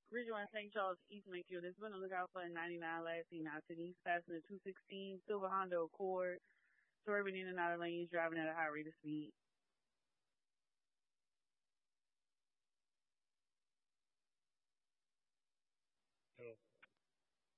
Ridgeway St. Charles, East Makefield. It's been on the lookout for a 99 last seen out to the east, passing the 216 silver Honda Accord, swerving in and out of lanes, driving at a high rate of speed.